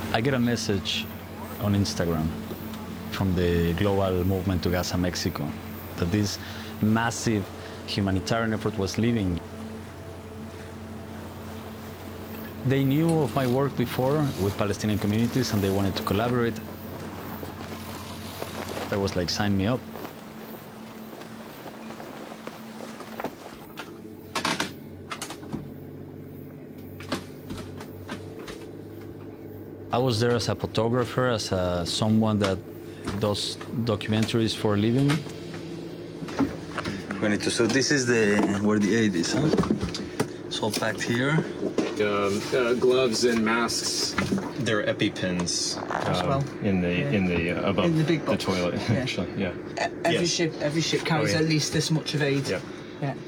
I get a message on Instagram from the global movement to Gaza, Mexico, that this massive humanitarian effort was leaving. They knew of my work before with Palestinian communities and they wanted to collaborate. I was like, sign me up. I was there as a photographer, as someone that does documentaries for a living. So this is where the aid is, huh? It's all packed here. Gloves and masks. There are EpiPens well. in the above In the big box. toilet. Yeah. Actually, yeah. Every ship carries at least this much of aid. Yeah. Yeah.